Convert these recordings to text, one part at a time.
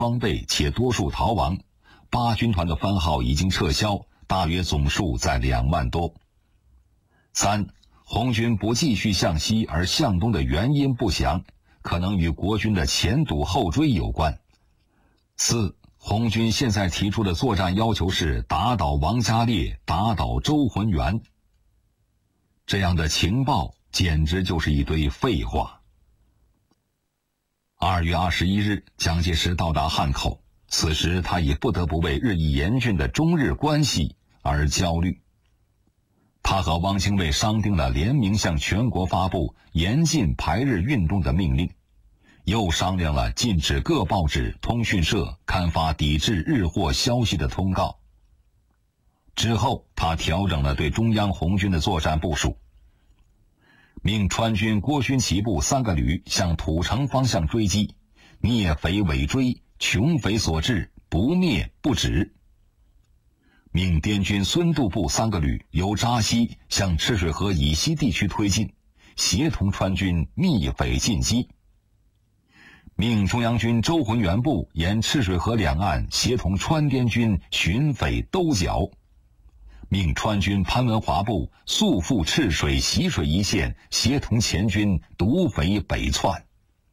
装备且多数逃亡，八军团的番号已经撤销，大约总数在2万多。3. 红军不继续向西而向东的原因不详，可能与国军的前堵后追有关。4. 红军现在提出的作战要求是打倒王家烈，打倒周浑元。这样的情报简直就是一堆废话。2月21日，蒋介石到达汉口，此时他已不得不为日益严峻的中日关系而焦虑。他和汪精卫商定了联名向全国发布严禁排日运动的命令，又商量了禁止各报纸、通讯社刊发抵制日货消息的通告。之后，他调整了对中央红军的作战部署，命川军郭勋旗部3个旅向土城方向追击，灭匪尾追，穷匪所至，不灭不止。命滇军孙渡部3个旅由扎西向赤水河以西地区推进，协同川军密匪进击。命中央军周浑元部沿赤水河两岸协同川滇军寻匪兜剿。命川军潘文华部速赴赤水习水一线，协同前军堵匪北窜。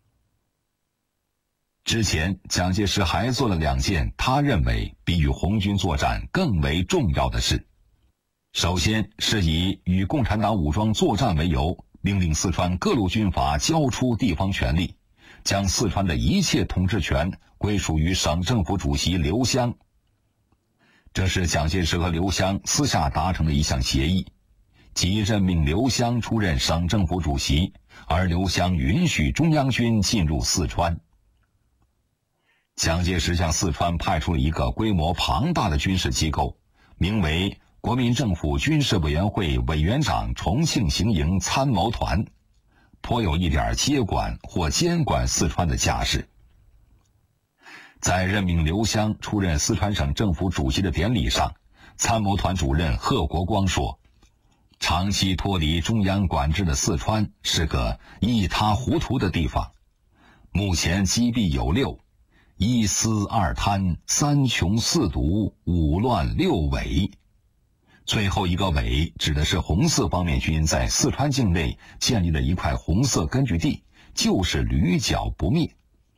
之前，蒋介石还做了2件他认为比与红军作战更为重要的事。首先是以与共产党武装作战为由，命令四川各路军阀交出地方权力，将四川的一切统治权归属于省政府主席刘湘。这是蒋介石和刘湘私下达成的一项协议，即任命刘湘出任省政府主席，而刘湘允许中央军进入四川。蒋介石向四川派出了一个规模庞大的军事机构，名为国民政府军事委员会委员长重庆行营参谋团，颇有一点接管或监管四川的架势。在任命刘湘出任四川省政府主席的典礼上，参谋团主任贺国光说，长期脱离中央管制的四川是个一塌糊涂的地方，目前积弊有6，一私二贪，三穷四独，五乱六伪。最后一个伪指的是红四方面军在四川境内建立了一块红色根据地，就是屡剿不灭。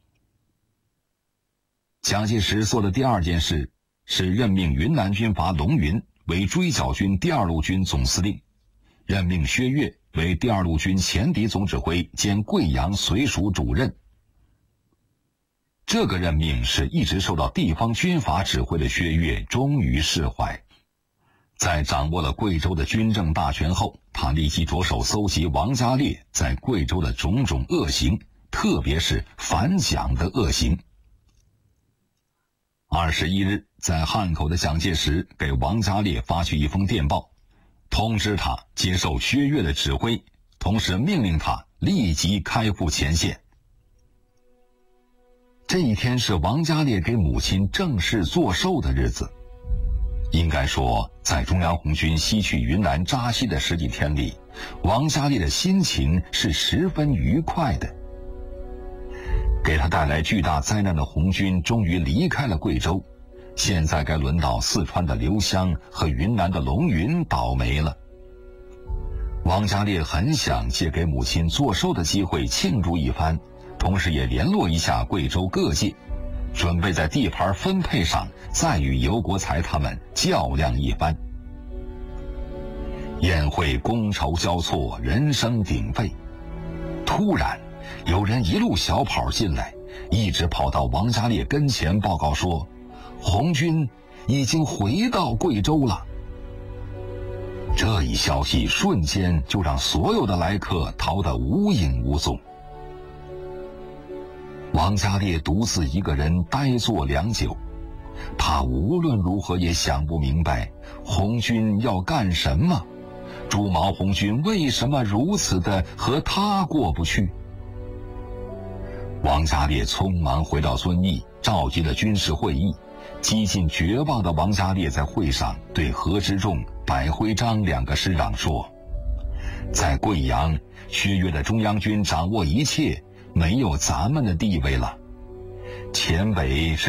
蒋介石做的第2件事是任命云南军阀龙云为追剿军第2路军总司令，任命薛岳为第2路军前敌总指挥兼贵阳绥署主任。这个任命使一直受到地方军阀指挥的薛岳终于释怀。在掌握了贵州的军政大权后，他立即着手搜集王家烈在贵州的种种恶行，特别是反蒋的恶行。21日，在汉口的蒋介石给王家烈发去一封电报，通知他接受薛岳的指挥，同时命令他立即开赴前线。这一天是王家烈给母亲正式做寿的日子。应该说，在中央红军西去云南扎西的10几天里，王家烈的心情是十分愉快的。给他带来巨大灾难的红军终于离开了贵州，现在该轮到四川的刘湘和云南的龙云倒霉了。王家烈很想借给母亲做寿的机会庆祝一番，同时也联络一下贵州各界，准备在地盘分配上再与尤国才他们较量一番。宴会觥筹交错，人声鼎沸。突然有人一路小跑进来，一直跑到王家烈跟前报告说，红军已经回到贵州了。这一消息瞬间就让所有的来客逃得无影无踪。王家烈独自一个人呆坐良久，他无论如何也想不明白红军要干什么，朱毛红军为什么如此的和他过不去。王家烈匆忙回到遵义，召集了军事会议。几近绝望的王家烈在会上对何之仲、白辉章2个师长说，在贵阳，薛岳的中央军掌握一切，没有咱们的地位了。 前尾是